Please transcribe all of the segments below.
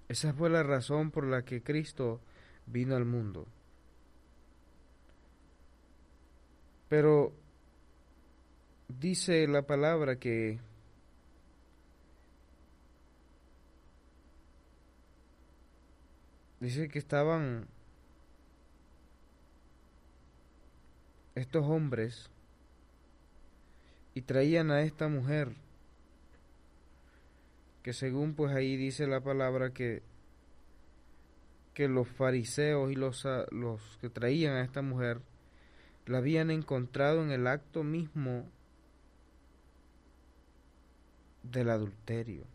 Esa fue la razón por la que Cristo vino al mundo. Pero dice la palabra que dice que estaban estos hombres y traían a esta mujer, que según pues ahí dice la palabra que los fariseos y los que traían a esta mujer la habían encontrado en el acto mismo del adulterio.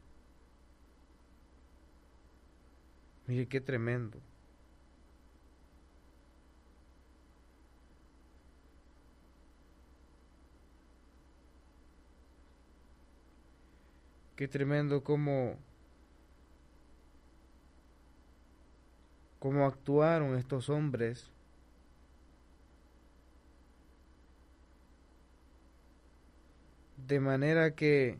Mire qué tremendo. Qué tremendo cómo actuaron estos hombres, de manera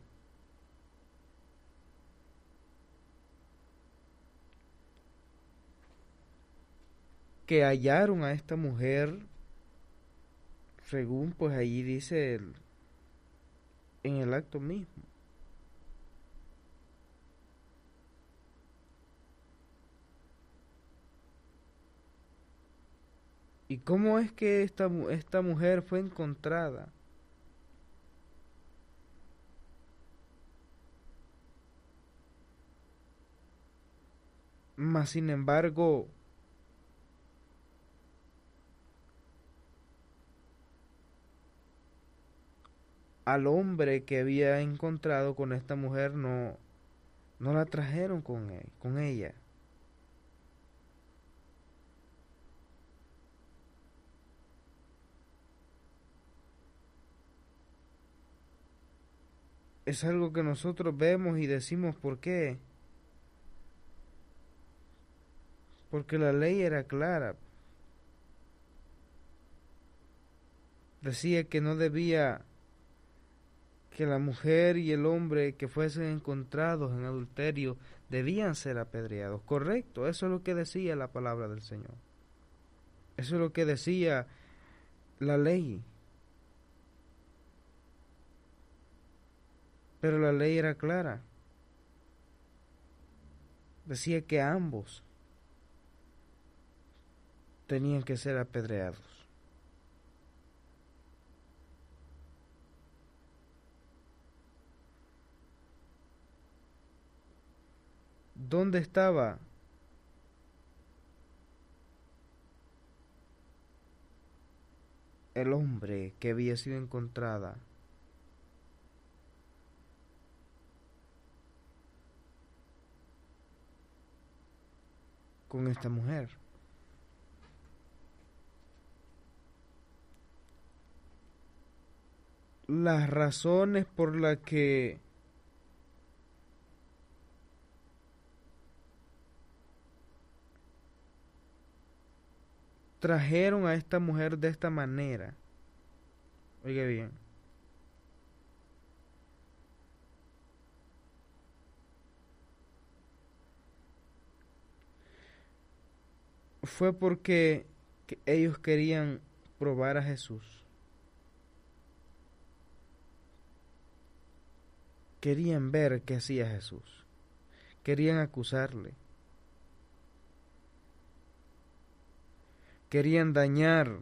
que hallaron a esta mujer, según pues allí dice en el acto mismo. ¿Y cómo es que esta mujer fue encontrada? Mas sin embargo, al hombre que había encontrado con esta mujer no la trajeron con ella. Es algo que nosotros vemos y decimos ¿por qué? Porque la ley era clara. Decía que no debía que la mujer y el hombre que fuesen encontrados en adulterio debían ser apedreados. Correcto, eso es lo que decía la palabra del Señor. Eso es lo que decía la ley. Pero la ley era clara. Decía que ambos tenían que ser apedreados. ¿Dónde estaba el hombre que había sido encontrada con esta mujer? Las razones por las que trajeron a esta mujer de esta manera, oiga bien, fue porque ellos querían probar a Jesús. Querían ver qué hacía Jesús. Querían acusarle. Querían dañar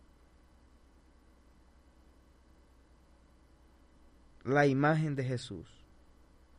la imagen de Jesús.